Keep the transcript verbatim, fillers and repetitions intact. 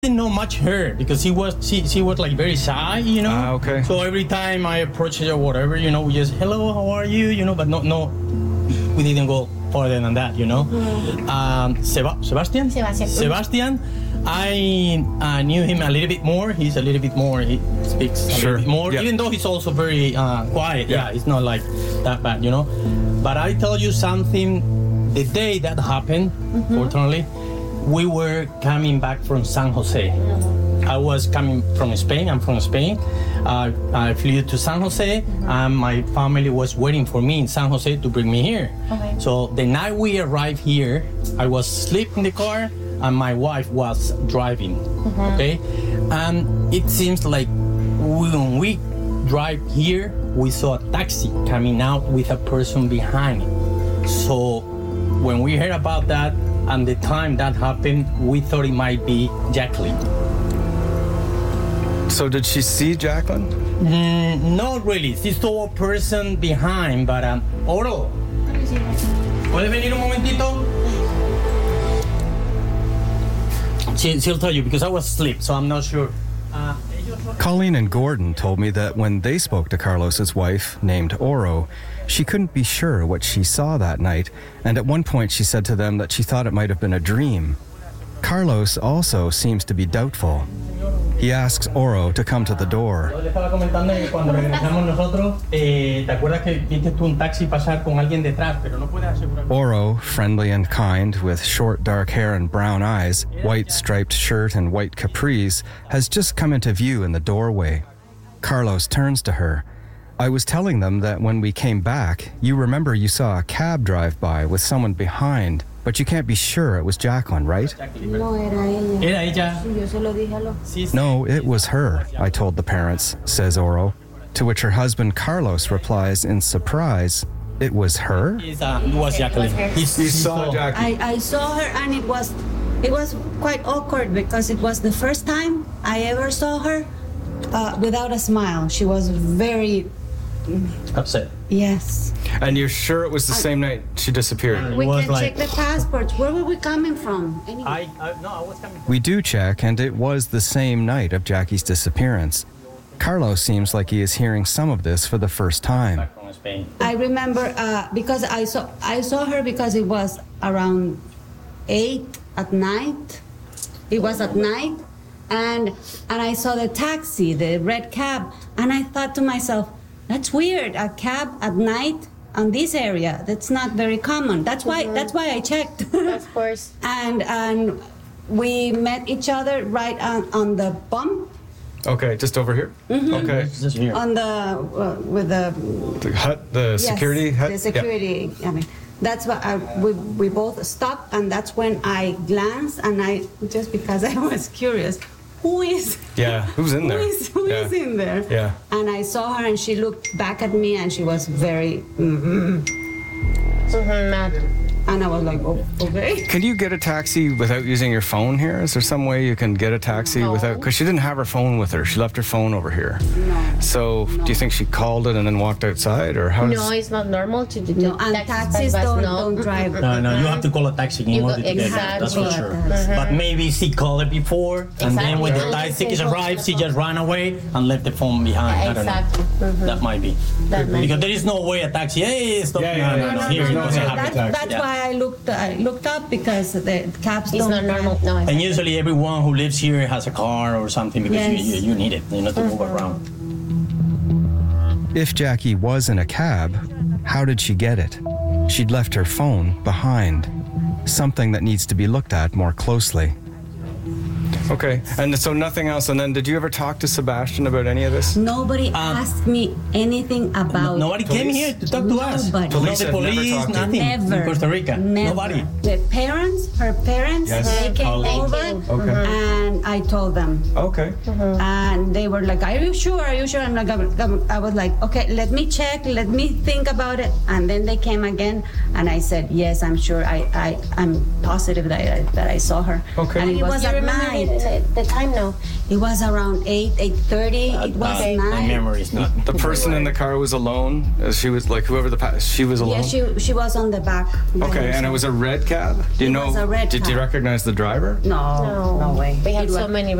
didn't know much her because he was she, she was like very shy, you know. Ah, okay. So every time I approached her or whatever, you know, we just hello, how are you, you know, but no, no, we didn't go further than that, you know. Mm-hmm. um, Seba- Sebastian. Sebastian. Sebastian. I uh, knew him a little bit more. He's a little bit more. He speaks a sure. little bit more, yeah. even though he's also very uh, quiet. Yeah. yeah, it's not like that bad, you know. But I tell you something. The day that happened, mm-hmm. fortunately, we were coming back from San Jose. Mm-hmm. I was coming from Spain. I'm from Spain. Uh, I flew to San Jose, mm-hmm. and my family was waiting for me in San Jose to bring me here. Okay. So the night we arrived here, I was asleep in the car, and my wife was driving. Mm-hmm. Okay, and it seems like when we drive here, we saw a taxi coming out with a person behind it. So when we heard about that, and the time that happened, we thought it might be Jacqueline. So did she see Jacqueline? Mm, not really. She saw a person behind, but um, Oro, ¿puedes venir un momentito? She, she'll tell you because I was asleep, so I'm not sure. Uh, Colleen and Gordon told me that when they spoke to Carlos's wife, named Oro, she couldn't be sure what she saw that night, and at one point she said to them that she thought it might have been a dream. Carlos also seems to be doubtful. He asks Oro to come to the door. Oro, friendly and kind, with short dark hair and brown eyes, white striped shirt and white capris, has just come into view in the doorway. Carlos turns to her. I was telling them that when we came back, you remember you saw a cab drive by with someone behind, but you can't be sure it was Jacqueline, right? No, era ella. Era ella. Yo se lo dije a los... No, it was her, I told the parents, says Oro, to which her husband Carlos replies in surprise, it was her? It uh, was Jacqueline. You saw Jacqueline? I, I saw her, and it was, it was quite awkward because it was the first time I ever saw her uh, without a smile. She was very... upset. Yes. And you're sure it was the same night she disappeared? We can like, check the passports. Where were we coming from? Anyway. I, I no, I was coming from... We do check, and it was the same night of Jackie's disappearance. Carlos seems like he is hearing some of this for the first time. I remember uh, because I saw I saw her because it was around eight at night. It was at night, and and I saw the taxi, the red cab, and I thought to myself, that's weird, a cab at night on this area. That's not very common. That's why mm-hmm. that's why I checked. Of course. and and we met each other right on, on the bump. Okay, just over here? Mm-hmm. Okay. Just here. On the uh, with the The hut, the yes, security hut? The security. Yeah. I mean, that's what I, we we both stopped, and that's when I glanced, and I just because I was curious. Who is? Yeah, who's in there? Who is, who yeah. is in there? Yeah. And I saw her, and she looked back at me, and she was very. Mm-hmm. Mm-hmm, mad. And I was like, oh, okay. Can you get a taxi without using your phone here? Is there some way you can get a taxi No. without? Because she didn't have her phone with her. She left her phone over here. No. So No. do you think she called it and then walked outside, or how? No, does... it's not normal to do No, and taxis don't, no. don't drive. No, no, you have to call a taxi in You order go- to get that. That's for exactly. sure. Mhm. But maybe she called it before, and then when the Exactly. taxi arrived, she just ran away and left the phone behind. I don't Exactly. know. Mhm. That might be. That might Because be. there is no way a taxi, hey, stop. Yeah, yeah, no, yeah, no, no, no, here it no, doesn't no, happen. That's, that's Yeah. why I looked. I looked up because the cabs It's don't. not normal. No, And exactly. usually everyone who lives here has a car or something because Yes. you, you, you need it, you know, to move around. If Jackie was in a cab, how did she get it? She'd left her phone behind. Something that needs to be looked at more closely. Okay, and so nothing else. And then did you ever talk to Sebastian about any of this? Nobody Um, asked me anything about. Nobody came Police? here to talk to us. Nobody. No, Police the have never police, talked to you? nothing. Never. In Costa Rica. Never. Nobody. The parents, her parents, Yes. they came Colleen. over, Okay. and I told them, Okay. and they were like, "Are you sure? Are you sure?" I'm like, I was like, "Okay, let me check, let me think about it." And then they came again, and I said, "Yes, I'm sure. I, I, I'm positive that I, that I saw her." Okay. And it You, was you at remember night. the, the time? No, It was around eight, eight thirty. It was Uh, my night. memory is not. The person in the car was alone? Uh, She was like, whoever the, pa- she was alone? Yeah, she she was on the back. by Okay, and it herself. was a red cab? Do you It know, was a red did you cab. recognize the driver? No, no, way. We have It so was- many